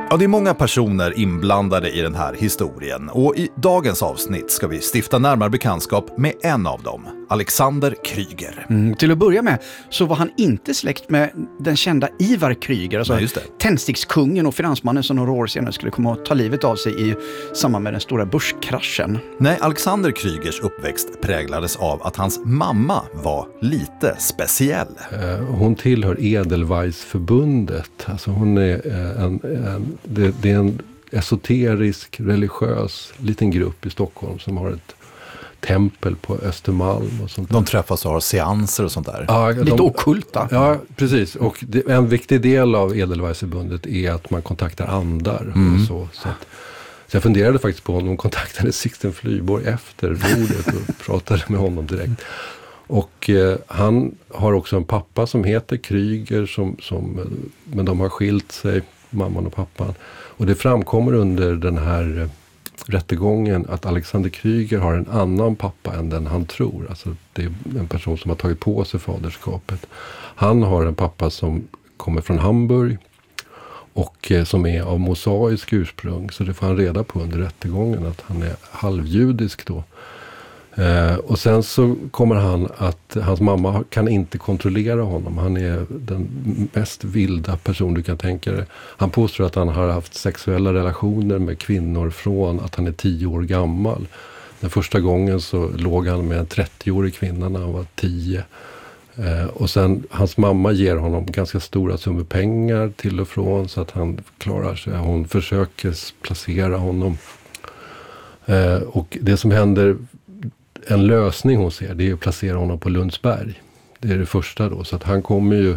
Ja, det är många personer inblandade i den här historien och i dagens avsnitt ska vi stifta närmare bekantskap med en av dem, Alexander Kryger. Till att börja med så var han inte släkt med den kända Ivar Kryger, alltså tändstickskungen och finansmannen som några år senare skulle komma att ta livet av sig i samband med den stora börskraschen. Nej, Alexander Krygers uppväxt präglades av att hans mamma var lite speciell. Hon tillhör Edelweissförbundet. Alltså hon är det är en esoterisk, religiös liten grupp i Stockholm som har ett tempel på Östermalm och sånt där. De träffas och har seanser och sånt där. Ja, lite ockulta. Ja, precis. Och en viktig del av Edelweissförbundet är att man kontaktar andar. Och så jag funderade faktiskt på om de kontaktade Sixten Flyborg efter mordet och pratade med honom direkt. Och han har också en pappa som heter Kryger, men de har skilt sig, mamman och pappan. Och det framkommer under den här rättegången att Alexander Kryger har en annan pappa än den han tror. Alltså det är en person som har tagit på sig faderskapet. Han har en pappa som kommer från Hamburg och som är av mosaisk ursprung. Så det får han reda på under rättegången att han är halvjudisk då. Och sen så kommer han att hans mamma kan inte kontrollera honom. Han är den mest vilda person du kan tänka dig. Han påstår att han har haft sexuella relationer med kvinnor från att han är 10 år gammal. Den första gången så låg han med en 30-årig kvinna när han var 10. Och sen hans mamma ger honom ganska stora summor pengar till och från så att han klarar sig. Hon försöker placera honom. Och det som händer, en lösning hon ser, det är att placera honom på Lundsberg. Det är det första då. Så att han kommer ju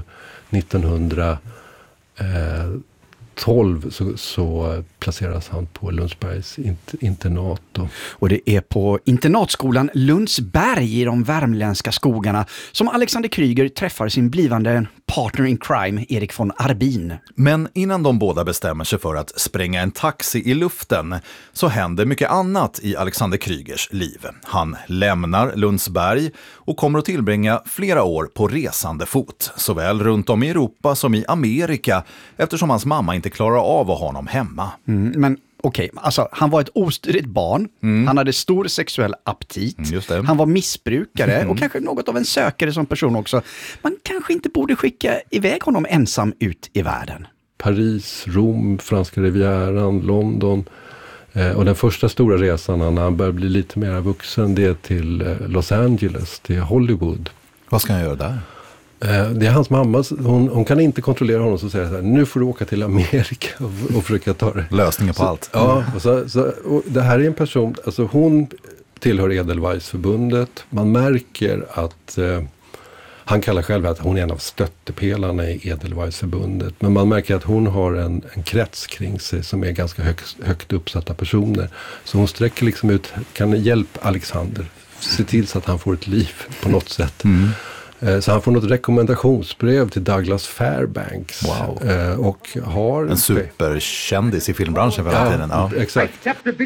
1912 så placeras han på Lundsbergs internat då. Och det är på internatskolan Lundsberg i de värmländska skogarna som Alexander Kryger träffar sin blivande partner in crime, Erik von Arbin. Men innan de båda bestämmer sig för att spränga en taxi i luften så händer mycket annat i Alexander Krygers liv. Han lämnar Lundsberg och kommer att tillbringa flera år på resande fot, såväl runt om i Europa som i Amerika, eftersom hans mamma inte klarar av att ha honom hemma. Men okej, alltså han var ett ostyrigt barn. Han hade stor sexuell aptit. Han var missbrukare och kanske något av en sökare som person också. Man kanske inte borde skicka iväg honom ensam ut i världen. Paris, Rom, franska rivieran, London. Och den första stora resan när han börjar bli lite mer vuxen, det är till Los Angeles, till Hollywood. Vad ska han göra där? Det är hans mamma, hon kan inte kontrollera honom, så säger så här: nu får du åka till Amerika och försöka ta det. Lösningen på allt. Ja, och det här är en person, alltså hon tillhör Edelweissförbundet. Man märker att han kallar själv att hon är en av stöttepelarna i Edelweissförbundet. Men man märker att hon har en krets kring sig som är ganska högt uppsatta personer. Så hon sträcker liksom ut, kan hjälpa Alexander, se till så att han får ett liv på något sätt. Så han får något rekommendationsbrev till Douglas Fairbanks. Wow. Och har en superkändis i filmbranschen för den tiden. Ja, exakt.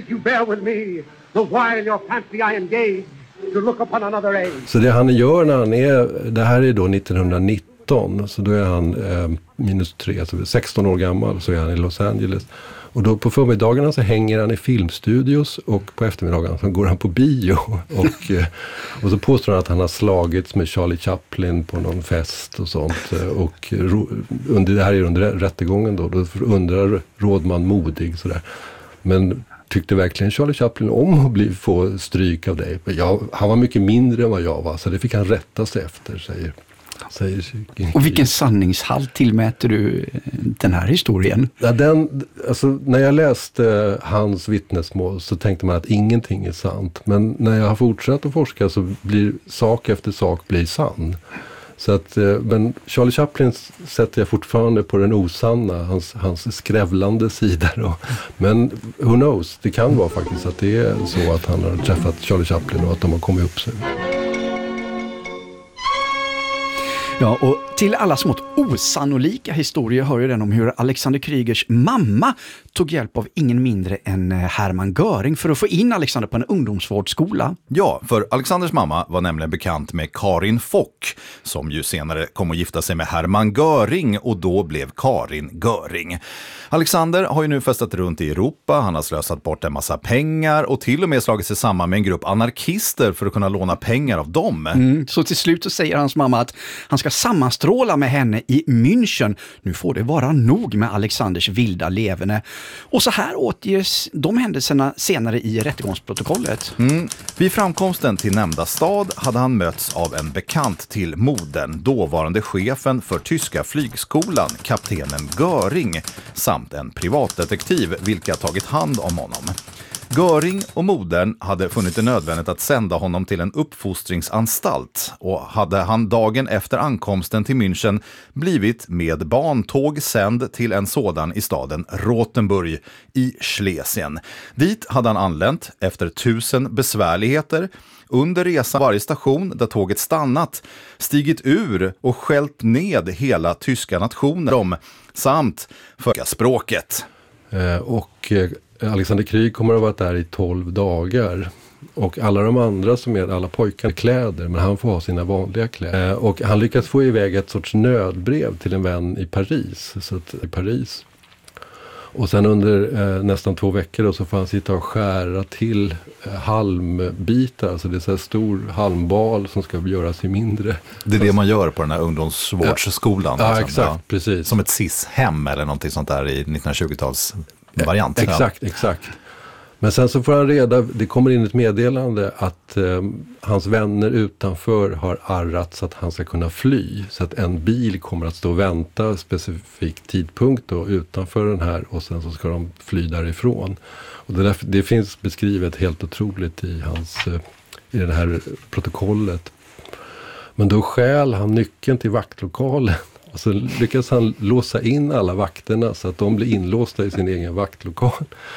Så det han gör när han är, det här är då 1919, så då är han -3, alltså 16 år gammal, så är han i Los Angeles. Och då på förmiddagarna så hänger han i filmstudios och på eftermiddagen så går han på bio. Och så påstår han att han har slagits med Charlie Chaplin på någon fest och sånt. Och det här är under rättegången då undrar rådman modig sådär. Men tyckte verkligen Charlie Chaplin om att få stryk av dig? Han var mycket mindre än vad jag var, så det fick han rätta sig efter, säger. Och vilken sanningshalt tillmäter du den här historien? Ja, när jag läste hans vittnesmål så tänkte man att ingenting är sant. Men när jag har fortsatt att forska så blir sak efter sak blir sann. Så att, men Charlie Chaplin sätter jag fortfarande på den osanna, hans skrävlande sida då. Men who knows, det kan vara faktiskt att det är så att han har träffat Charlie Chaplin och att de har kommit upp sig. Ja, och Till alla smått osannolika historier hör ju den om hur Alexander Krygers mamma tog hjälp av ingen mindre än Hermann Göring för att få in Alexander på en ungdomsvårdsskola. Ja, för Alexanders mamma var nämligen bekant med Karin Fock, som ju senare kom att gifta sig med Hermann Göring och då blev Karin Göring. Alexander har ju nu festat runt i Europa, han har slösat bort en massa pengar och till och med slagit sig samman med en grupp anarkister för att kunna låna pengar av dem. Så till slut så säger hans mamma att han ska sammanstråla med henne i München. Nu får det vara nog med Alexanders vilda leverne. Och så här återges de händelserna senare i rättegångsprotokollet. Vid framkomsten till nämnda stad hade han mötts av en bekant till modern, dåvarande chefen för tyska flygskolan, kaptenen Göring, samt en privatdetektiv vilka tagit hand om honom. Göring och modern hade funnit det nödvändigt att sända honom till en uppfostringsanstalt och hade han dagen efter ankomsten till München blivit med bantåg sänd till en sådan i staden Rotenburg i Schlesien. Dit hade han anlänt efter 1000 besvärligheter. Under resan varje station där tåget stannat, stigit ur och skällt ned hela tyska nationen samt för språket. Alexander Krüger kommer att ha varit där i 12 dagar. Och alla de andra som är alla pojkar kläder, men han får ha sina vanliga kläder. Och han lyckas få iväg ett sorts nödbrev till en vän i Paris. Och sen under nästan 2 veckor då, så får han sitta och skära till halmbitar. Alltså det är så här stor halmbal som ska göras i mindre. Det är det man gör på den här ungdomsvårdsskolan. Ja, liksom. Exakt, precis. Som ett SIS-hem eller någonting sånt där i 1920-tals variant. Exakt. Men sen så får han det kommer in ett meddelande att hans vänner utanför har arrat så att han ska kunna fly. Så att en bil kommer att stå och vänta specifik tidpunkt då, utanför den här och sen så ska de fly därifrån. Och det finns beskrivet helt otroligt i det här protokollet. Men då stjäl han nyckeln till vaktlokalen. Och så lyckas han låsa in alla vakterna så att de blir inlåsta i sin egen vaktlokal.